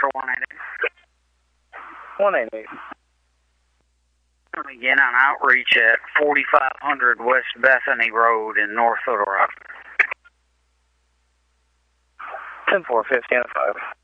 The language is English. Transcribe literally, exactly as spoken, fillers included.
for one eighty. one eighty. Begin on outreach at forty-five hundred West Bethany Road in North Little Rock. ten four, fifteen oh five.